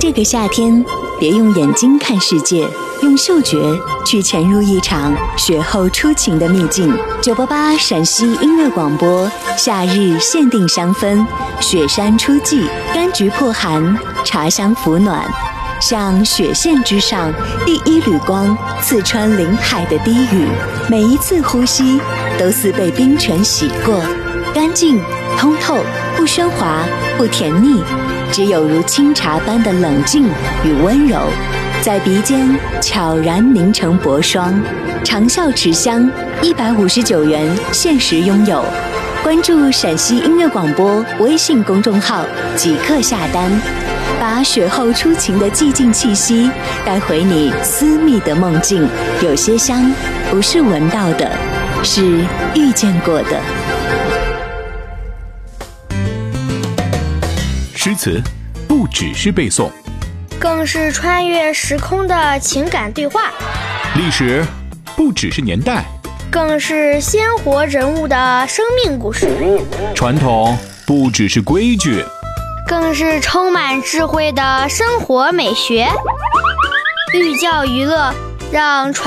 这个夏天，别用眼睛看世界，用嗅觉去潜入一场雪后初晴的秘境。988陕西音乐广播，夏日限定香氛，雪山初霁，柑橘破寒，茶香抚暖。像雪线之上第一缕光，刺穿林海的低语，每一次呼吸都似被冰泉洗过，干净通透，不喧哗，不甜腻，只有如清茶般的冷静与温柔，在鼻尖悄然凝成薄霜。长效持香，159元限时拥有。关注陕西音乐广播微信公众号即刻下单，把雪后初晴的寂静气息带回你私密的梦境。有些香不是闻到的，是遇见过的。 诗词不只是背诵， 更是穿越时空的情感对话； 历史不只是年代， 更是鲜活人物的生命故事； 传统不只是规矩， 更是充满智慧的生活美学。寓教于乐，让传